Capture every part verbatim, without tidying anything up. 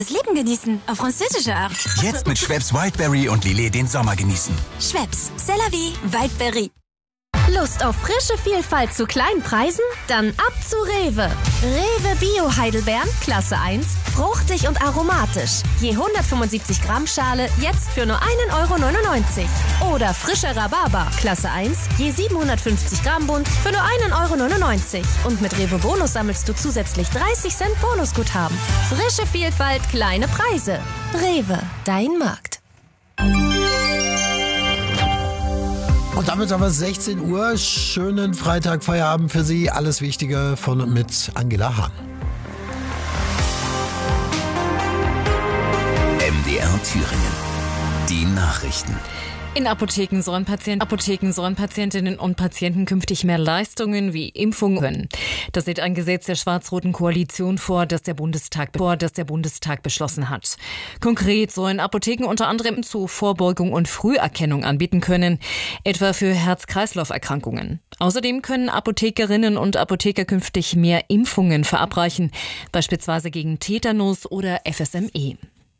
Das Leben genießen, auf französische Art. Jetzt mit Schweppes Wildberry und Lillet den Sommer genießen. Schweppes, c'est la vie, Wildberry. Lust auf frische Vielfalt zu kleinen Preisen? Dann ab zu Rewe. Rewe Bio Heidelbeeren, Klasse eins, fruchtig und aromatisch. Je hundertfünfundsiebzig Gramm Schale, jetzt für nur einen Euro neunundneunzig. Oder frischer Rhabarber, Klasse eins, je siebenhundertfünfzig Gramm Bund, für nur einen Euro neunundneunzig. Und mit Rewe Bonus sammelst du zusätzlich dreißig Cent Bonusguthaben. Frische Vielfalt, kleine Preise. Rewe, dein Markt. Und damit haben wir sechzehn Uhr. Schönen Freitag, Feierabend für Sie. Alles Wichtige von und mit Angela Hahn. M D R Thüringen. Die Nachrichten. In Apotheken sollen Patienten, Apotheken sollen Patientinnen und Patienten künftig mehr Leistungen wie Impfungen können. Das sieht ein Gesetz der schwarz-roten Koalition vor, das der Bundestag, vor, das der Bundestag beschlossen hat. Konkret sollen Apotheken unter anderem zur Vorbeugung und Früherkennung anbieten können, etwa für Herz-Kreislauf-Erkrankungen. Außerdem können Apothekerinnen und Apotheker künftig mehr Impfungen verabreichen, beispielsweise gegen Tetanus oder F S M E.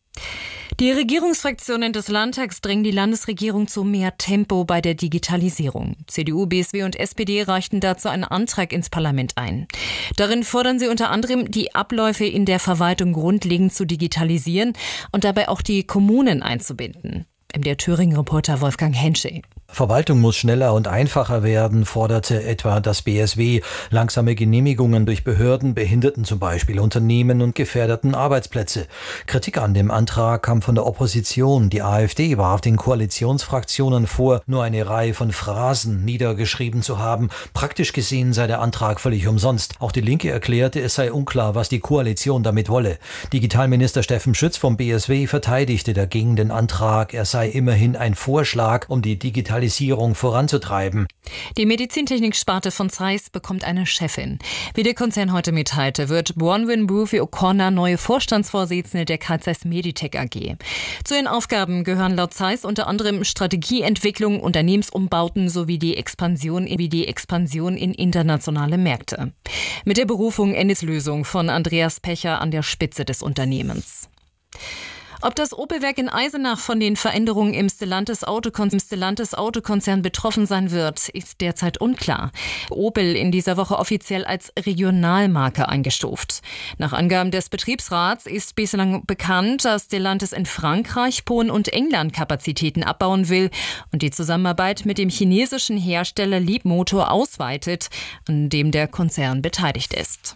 Die Regierungsfraktionen des Landtags drängen die Landesregierung zu mehr Tempo bei der Digitalisierung. C D U, B S W und S P D reichten dazu einen Antrag ins Parlament ein. Darin fordern sie unter anderem, die Abläufe in der Verwaltung grundlegend zu digitalisieren und dabei auch die Kommunen einzubinden. M D R Thüringen-Reporter Wolfgang Hensche. Verwaltung muss schneller und einfacher werden, forderte etwa das B S W. Langsame Genehmigungen durch Behörden behinderten zum Beispiel Unternehmen und gefährdeten Arbeitsplätze. Kritik an dem Antrag kam von der Opposition. Die AfD warf den Koalitionsfraktionen vor, nur eine Reihe von Phrasen niedergeschrieben zu haben. Praktisch gesehen sei der Antrag völlig umsonst. Auch die Linke erklärte, es sei unklar, was die Koalition damit wolle. Digitalminister Steffen Schütz vom B S W verteidigte dagegen den Antrag. Er sei immerhin ein Vorschlag, um die Digitalisierung voranzutreiben. Die Medizintechnik-Sparte von Zeiss bekommt eine Chefin. Wie der Konzern heute mitteilte, wird Bronwyn Brophy O'Connor neue Vorstandsvorsitzende der Carl Zeiss Meditech A G. Zu ihren Aufgaben gehören laut Zeiss unter anderem Strategieentwicklung, Unternehmensumbauten sowie die Expansion, wie die Expansion in internationale Märkte. Mit der Berufung endet Lösung von Andreas Pecher an der Spitze des Unternehmens. Ob das Opel-Werk in Eisenach von den Veränderungen im Stellantis Autokonzern betroffen sein wird, ist derzeit unklar. Opel in dieser Woche offiziell als Regionalmarke eingestuft. Nach Angaben des Betriebsrats ist bislang bekannt, dass Stellantis in Frankreich, Polen und England Kapazitäten abbauen will und die Zusammenarbeit mit dem chinesischen Hersteller Leapmotor ausweitet, an dem der Konzern beteiligt ist.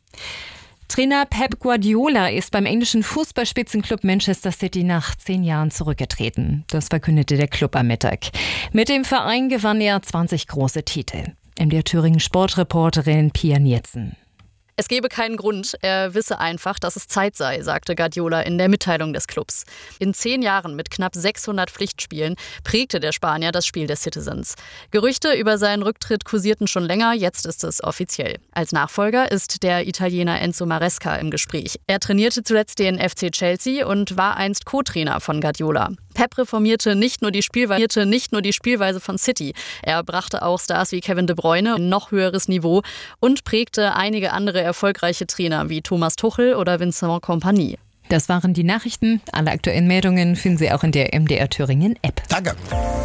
Trainer Pep Guardiola ist beim englischen Fußballspitzenklub Manchester City nach zehn Jahren zurückgetreten. Das verkündete der Club am Mittag. Mit dem Verein gewann er zwanzig große Titel. M D R Thüringen Sportreporterin Pia Niertzen. Es gebe keinen Grund, er wisse einfach, dass es Zeit sei, sagte Guardiola in der Mitteilung des Clubs. In zehn Jahren mit knapp sechshundert Pflichtspielen prägte der Spanier das Spiel der Citizens. Gerüchte über seinen Rücktritt kursierten schon länger, jetzt ist es offiziell. Als Nachfolger ist der Italiener Enzo Maresca im Gespräch. Er trainierte zuletzt den F C Chelsea und war einst Co-Trainer von Guardiola. Pep reformierte nicht nur die Spielweise, nicht nur die Spielweise von City. Er brachte auch Stars wie Kevin De Bruyne ein noch höheres Niveau und prägte einige andere erfolgreiche Trainer wie Thomas Tuchel oder Vincent Kompany. Das waren die Nachrichten. Alle aktuellen Meldungen finden Sie auch in der M D R Thüringen App. Danke.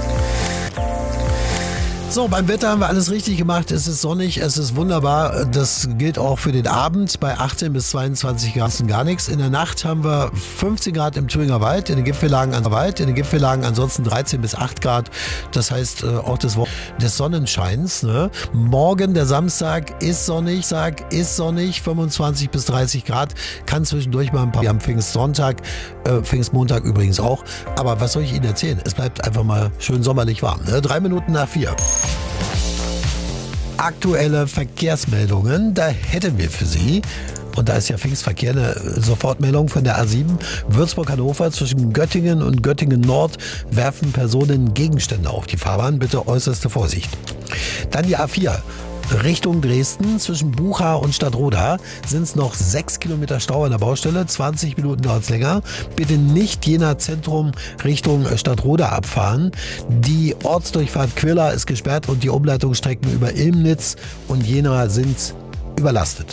So, beim Wetter haben wir alles richtig gemacht. Es ist sonnig, es ist wunderbar. Das gilt auch für den Abend. Bei achtzehn bis zweiundzwanzig Grad ist gar nichts. In der Nacht haben wir fünfzehn Grad im Thüringer Wald, in den Gipfellagen an Wald, in den Gipfellagen ansonsten dreizehn bis acht Grad. Das heißt äh, auch des, des Sonnenscheins. Ne? Morgen, der Samstag, ist sonnig, Sag, ist sonnig, fünfundzwanzig bis dreißig Grad. Kann zwischendurch mal ein paar. Wir haben Pfingstsonntag, äh, Pfingstmontag übrigens auch. Aber was soll ich Ihnen erzählen? Es bleibt einfach mal schön sommerlich warm. Ne? Drei Minuten nach vier. Aktuelle Verkehrsmeldungen, da hätten wir für Sie, und da ist ja Pfingstverkehr, eine Sofortmeldung von der A sieben, Würzburg-Hannover zwischen Göttingen und Göttingen-Nord werfen Personen Gegenstände auf die Fahrbahn, bitte äußerste Vorsicht. Dann die A vier. Richtung Dresden, zwischen Bucha und Stadtroda sind es noch sechs Kilometer Stau an der Baustelle, zwanzig Minuten dauert es länger. Bitte nicht Jena Zentrum Richtung Stadtroda abfahren. Die Ortsdurchfahrt Quilla ist gesperrt und die Umleitungsstrecken über Ilmnitz und Jena sind überlastet.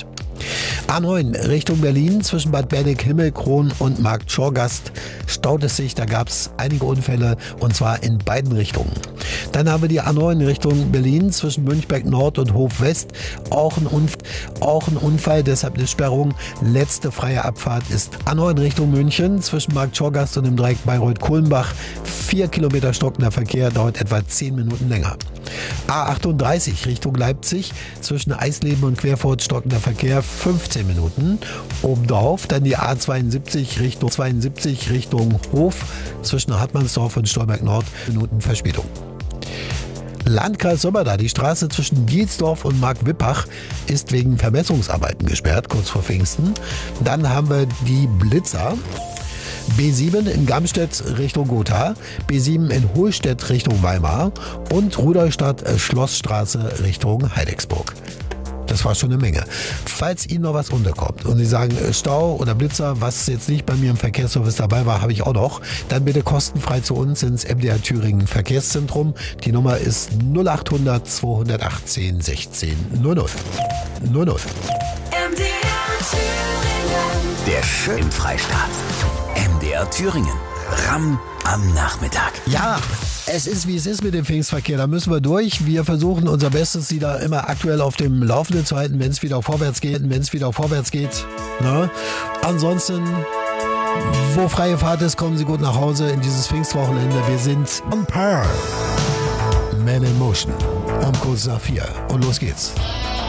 A neun Richtung Berlin zwischen Bad Berneck-Himmelkron und Markt-Schorgast staut es sich. Da gab es einige Unfälle und zwar in beiden Richtungen. Dann haben wir die A neun Richtung Berlin zwischen Münchberg Nord und Hof West. Auch ein, Unf- auch ein Unfall, deshalb eine Sperrung. Letzte freie Abfahrt ist A neun Richtung München zwischen Markt-Schorgast und dem Dreieck Bayreuth-Kulmbach. Vier Kilometer stockender Verkehr, dauert etwa zehn Minuten länger. A achtunddreißig Richtung Leipzig zwischen Eisleben und Querfurt stockender Verkehr fünfzehn Minuten. Obendrauf dann die A zweiundsiebzig Richtung zweiundsiebzig Richtung Hof zwischen Hartmannsdorf und Stolberg Nord, Minuten Verspätung. Landkreis Sömmerda, die Straße zwischen Gielsdorf und Marktwippach ist wegen Vermessungsarbeiten gesperrt, kurz vor Pfingsten. Dann haben wir die Blitzer. B sieben in Gamstedt Richtung Gotha, B sieben in Hohlstedt Richtung Weimar und Rudolstadt-Schlossstraße Richtung Heidecksburg. Das war schon eine Menge. Falls Ihnen noch was unterkommt und Sie sagen Stau oder Blitzer, was jetzt nicht bei mir im Verkehrsservice dabei war, habe ich auch noch, dann bitte kostenfrei zu uns ins M D R Thüringen Verkehrszentrum. Die Nummer ist null achthundert zweihundertachtzehn sechzehn null null. null null. M D R Thüringen. Der Schön im Freistaat. M D R Thüringen. Ramm am Nachmittag. Ja, es ist wie es ist mit dem Pfingstverkehr. Da müssen wir durch. Wir versuchen unser Bestes, Sie da immer aktuell auf dem Laufenden zu halten, wenn es wieder vorwärts geht, wenn es wieder vorwärts geht. Ne? Ansonsten, wo freie Fahrt ist, kommen Sie gut nach Hause in dieses Pfingstwochenende. Wir sind on par. Man in Motion. Um kurz nach vier. Und los geht's.